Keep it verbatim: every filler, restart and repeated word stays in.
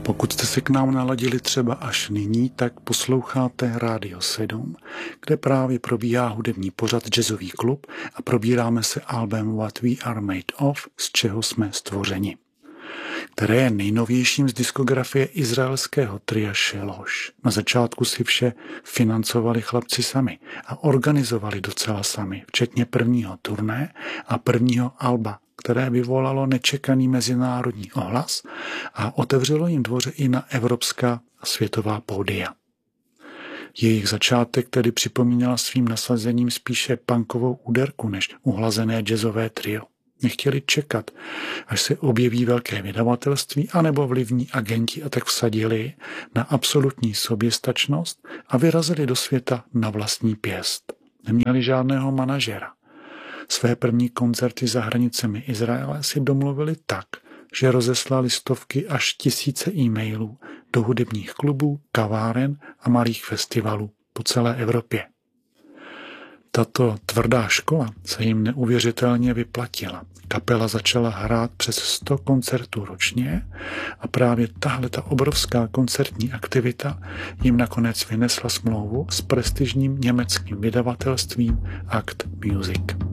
Pokud jste se k nám naladili třeba až nyní, tak posloucháte Rádio sedm, kde právě probíhá hudební pořad Jazzový klub a probíráme se album What We Are Made Of, z čeho jsme stvořeni, které je nejnovějším z diskografie izraelského tria Shelosh. Na začátku si vše financovali chlapci sami a organizovali docela sami, včetně prvního turné a prvního alba, které vyvolalo nečekaný mezinárodní ohlas a otevřelo jim dvoře i na evropská a světová pódia. Jejich začátek tedy připomínala svým nasazením spíše punkovou úderku než uhlazené jazzové trio. Nechtěli čekat, až se objeví velké vydavatelství anebo vlivní agenti, a tak vsadili na absolutní soběstačnost a vyrazili do světa na vlastní pěst. Neměli žádného manažera. Své první koncerty za hranicemi Izraele si domluvili tak, že rozeslali stovky až tisíce e-mailů do hudebních klubů, kaváren a malých festivalů po celé Evropě. Tato tvrdá škola se jim neuvěřitelně vyplatila. Kapela začala hrát přes sto koncertů ročně a právě tahle ta obrovská koncertní aktivita jim nakonec vynesla smlouvu s prestižním německým vydavatelstvím Act Music.